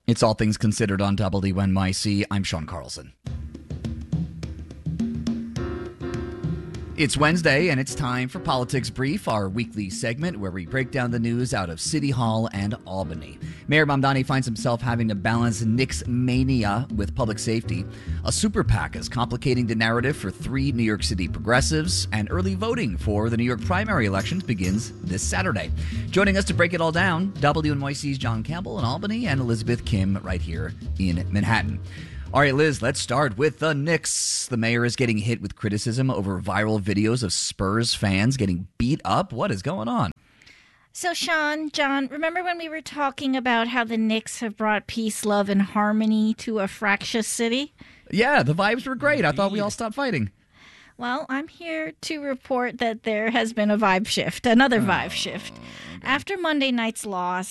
It's All Things Considered on WNYC. I'm Sean Carlson. It's Wednesday, and it's time for Politics Brief, our weekly segment where we break down the news out of City Hall and Albany. Mayor Mamdani finds himself having to balance Knicks mania with public safety. A super PAC is complicating the narrative for 3 New York City progressives, and early voting for the New York primary elections begins this Saturday. Joining us to break it all down, WNYC's John Campbell in Albany and Elizabeth Kim right here in Manhattan. All right, Liz, let's start with the Knicks. The mayor is getting hit with criticism over viral videos of Spurs fans getting beat up. What is going on? So, Sean, John, remember when we were talking about how the Knicks have brought peace, love, and harmony to a fractious city? Yeah, the vibes were great. I thought we all stopped fighting. Well, I'm here to report that there has been a vibe shift, another vibe shift. After Monday night's loss,